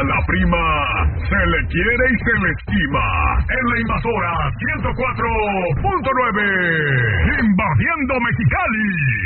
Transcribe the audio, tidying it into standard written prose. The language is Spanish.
la prima se le quiere y se le estima. En la invasora 104.9, invadiendo Mexicali.